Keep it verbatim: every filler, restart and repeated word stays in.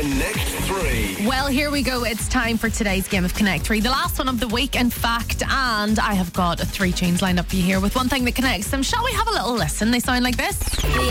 Connect Three. Well, here we go. It's time for today's game of Connect Three, the last one of the week, in fact. And I have got three tunes lined up for you here with one thing that connects them. Shall we have a little listen? They sound like this. The